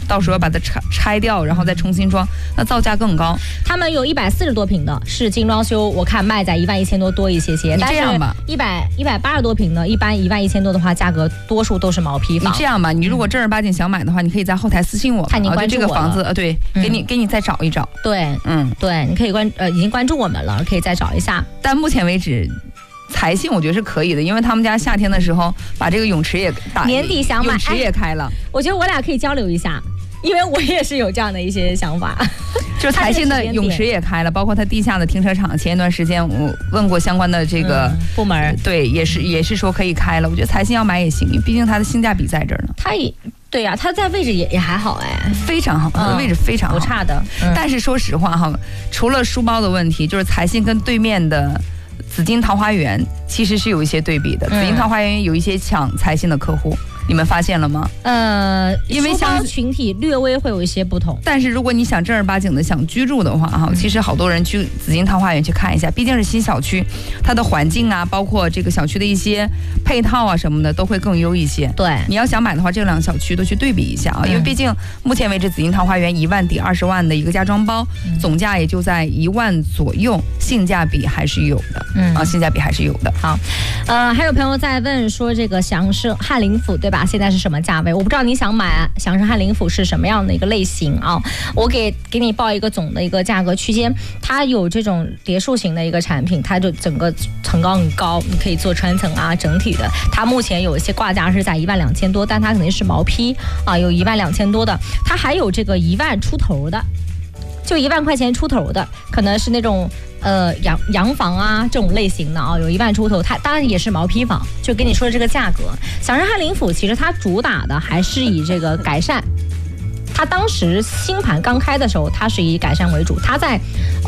到时候把它拆掉，然后再重新装，那造价更高。 他们有140多平的，是精装修，我看卖在11000多一些些。 你这样吧 ，180多平的，一般11000多的话，价格多数都是毛坯房。 你这样吧，你如果正儿八经想买的话，你可以在后台私信我， 看您关注我了。 这个房子对，给你再找一找。 对，对，你可以已经关注我们了，可以再找一下。 但目前为止，财信我觉得是可以的，因为他们家夏天的时候把这个泳池也年底想买， 泳池也开了。 我觉得我俩可以交流一下，因为我也是有这样的一些想法。 就是财信的泳池也开了，包括它地下的停车场。前一段时间我问过相关的这个部门， 对，也是说可以开了。我觉得财信要买也行，毕竟它的性价比在这儿呢。 它也对呀，它在位置也还好哎， 非常好，它的位置非常好， 不差的。 但是说实话哈，除了书包的问题，就是财信跟对面的紫金桃花源其实是有一些对比的。紫金桃花源有一些抢财信的客户。你们发现了吗？ 因为书包群体略微会有一些不同， 但是如果你想正儿八经的想居住的话，哈，其实好多人去紫金桃花源去看一下，毕竟是新小区，它的环境啊，包括这个小区的一些配套啊什么的，都会更优一些。 对， 你要想买的话，这两个小区都去对比一下啊，因为毕竟目前为止，紫金桃花源1万抵20万的一个家装包，总价也就在1万左右，性价比还是有的。性价比还是有的。 好，还有朋友在问说，这个祥盛翰林府对吧？现在是什么价位？我不知道你想买祥盛翰林府是什么样的一个类型啊？我给你报一个总的一个价格区间，它有这种叠数型的一个产品，它就整个层高很高，你可以做穿层啊，整体的。它目前有一些挂价是在12000多，但它肯定是毛坯啊，有12000多的，它还有这个1万出头的，就1万块钱出头的，可能是那种。洋房啊这种类型的啊，有1万出头，它当然也是毛坯房，就跟你说的这个价格。祥盛翰林府其实它主打的还是以这个改善，它当时新盘刚开的时候，它是以改善为主。它在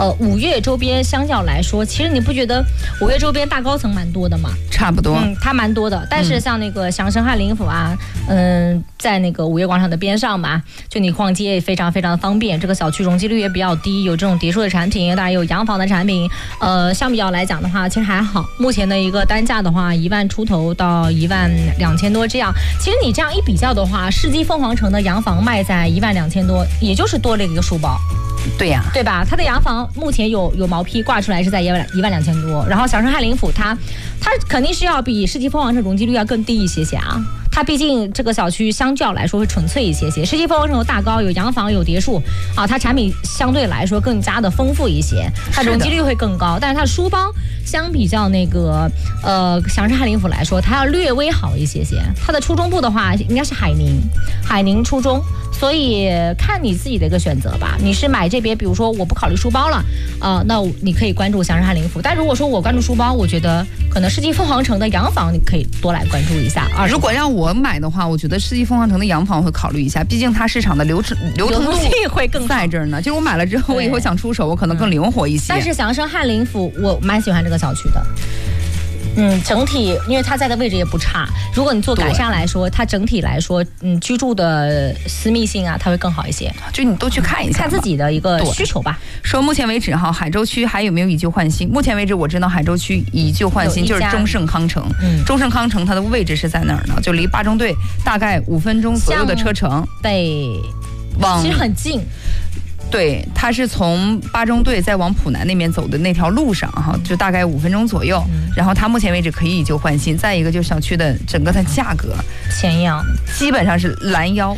5月周边相较来说，其实你不觉得5月周边大高层蛮多的吗？ 差不多， 它蛮多的。但是像那个祥盛翰林府啊，在那个5月广场的边上嘛，就你逛街也非常非常的方便。这个小区容积率也比较低，有这种叠数的产品，当然有洋房的产品。相比较来讲的话，其实还好。目前的一个单价的话，1万出头到12000多这样。其实你这样一比较的话，世纪凤凰城的洋房卖在12000多，也就是多了一个书包。 对呀， 对吧？它的洋房目前有毛坯挂出来是在12000多，然后祥盛翰林府它肯定是要比世纪凤凰城容积率要更低一些些啊。它毕竟这个小区相较来说会纯粹一些些，世纪凤凰城有大高有洋房有叠数啊，它产品相对来说更加的丰富一些，它容积率会更高，但是它的书包相比较那个祥盛翰林府来说，它要略微好一些些。它的初中部的话应该是海宁初中，所以看你自己的一个选择吧。你是买这边，比如说我不考虑书包了，那你可以关注祥盛翰林府。但如果说我关注书包，我觉得可能世纪凤凰城的洋房你可以多来关注一下。 如果让我买的话，我觉得世纪凤凰城的洋房会考虑一下，毕竟它市场的流通性会更在这儿呢。就是我买了之后，我以后想出手，我可能更灵活一些。 但是祥盛翰林府我蛮喜欢这个小区的。整体因为它在的位置也不差，如果你做改善来说，它整体来说，居住的私密性啊，它会更好一些。 就你都去看一下， 看自己的一个需求吧。 说目前为止哈，海州区还有没有以旧换新？目前为止我知道海州区以旧换新就是中盛康城。中盛康城它的位置是在哪儿呢？就离八中队大概5分钟左右的车程， 其实很近。 对，它是从八中队再往浦南那边走的那条路上哈，就大概5分钟左右。然后它目前为止可以以旧换新。再一个就是小区的整个的价格， 前阳基本上是拦腰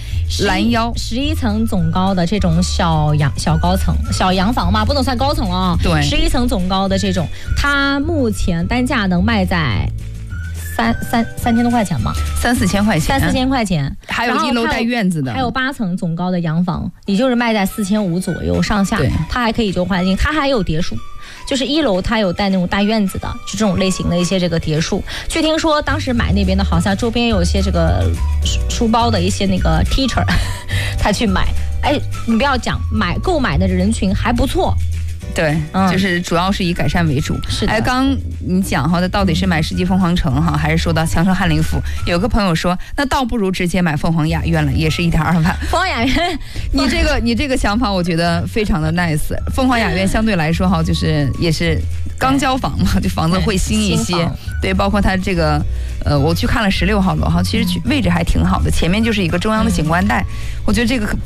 ，11层总高的这种小高层小洋房嘛，不能算高层了啊。 对 ，11层总高的这种，它目前单价能卖在3000多块钱吧 ，3-4千块钱 ，3-4千块钱。 还有1楼带院子的， 还有8层总高的洋房，也就是卖在4500左右上下。它还可以以旧换新，它还有叠数。就是1楼它有带那种大院子的，就这种类型的一些这个叠数。据听说当时买那边的好像周边有一些这个书包的一些那个 teacher 他去买，你不要讲，购买的人群还不错。 对，就是主要是以改善为主。 是的。 刚你讲哈，到底是买世纪凤凰城哈，还是说到祥盛翰林府？有个朋友说，那倒不如直接买凤凰雅苑了，也是1.2万。 凤凰雅苑， 你这个想法，我觉得非常的 nice。凤凰雅苑相对来说哈，就是也是刚交房嘛，就房子会新一些。对，包括它这个我去看了16号楼哈，其实位置还挺好的，前面就是一个中央的景观带，我觉得这个